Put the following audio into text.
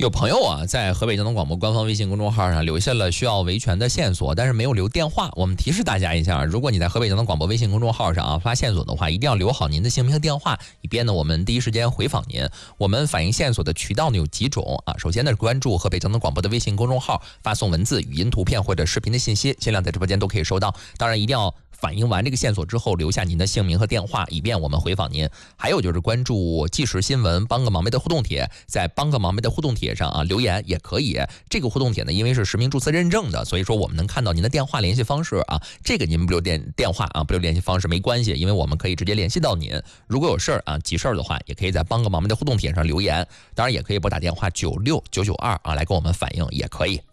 有朋友啊，在河北交通广播官方微信公众号上留下了需要维权的线索，但是没有留电话。我们提示大家一下，如果你在河北交通广播微信公众号上发线索的话，一定要留好您的姓名和电话，以便呢我们第一时间回访您。我们反映线索的渠道呢有几种啊，首先呢是关注河北交通广播的微信公众号，发送文字、语音、图片或者视频的信息，限量在直播间都可以收到。当然一定要反映完这个线索之后，留下您的姓名和电话，以便我们回访您。还有就是关注即时新闻帮个忙呗的互动帖，在帮个忙呗的互动帖上留言也可以。这个互动帖呢，因为是实名注册认证的，所以说我们能看到您的电话联系方式啊。这个您不留电话不留联系方式没关系，因为我们可以直接联系到您。如果有事儿急事儿的话，也可以在帮个忙呗的互动帖上留言，当然也可以拨打电话96992来跟我们反映也可以。